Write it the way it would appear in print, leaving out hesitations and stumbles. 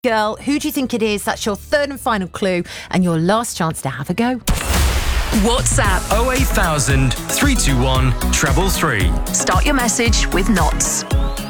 Girl, who do you think it is? That's your third and final clue and your last chance to have a go. WhatsApp 08000 321 333. Start your message with Knots.